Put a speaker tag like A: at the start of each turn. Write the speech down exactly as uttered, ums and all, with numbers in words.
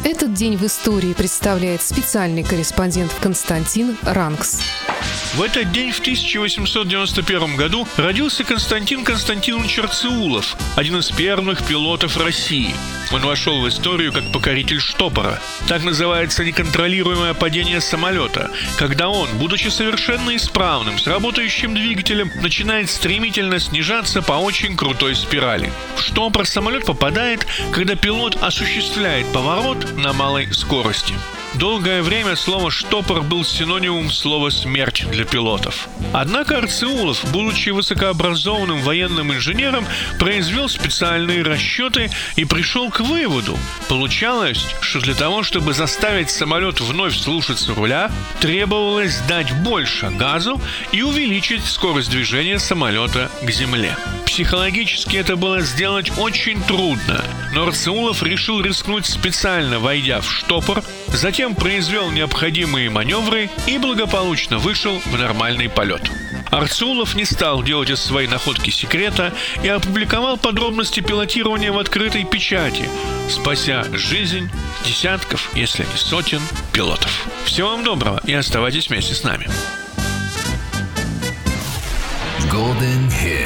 A: Этот день в истории представляет специальный корреспондент Константин Рангс.
B: В этот день в тысяча восемьсот девяносто первом году родился Константин Константинович Арцеулов, один из первых пилотов России. Он вошел в историю как покоритель штопора. Так называется неконтролируемое падение самолета, когда он, будучи совершенно исправным, с работающим двигателем, начинает стремительно снижаться по очень крутой спирали. В штопор самолет попадает, когда пилот осуществляет поворот на малой скорости. Долгое время слово «штопор» был синонимом слова «смерть» для пилотов. Однако Арцеулов, будучи высокообразованным военным инженером, произвел специальные расчеты и пришел к выводу. Получалось, что для того, чтобы заставить самолет вновь слушаться руля, требовалось дать больше газу и увеличить скорость движения самолета к земле. Психологически это было сделать очень трудно, но Арцеулов решил рискнуть, специально войдя в штопор, затем произвел необходимые маневры и благополучно вышел в нормальный полет. Арцеулов не стал делать из своей находки секрета и опубликовал подробности пилотирования в открытой печати, спася жизнь десятков, если не сотен, пилотов. Всего вам доброго и оставайтесь вместе с нами.
C: Golden Hits.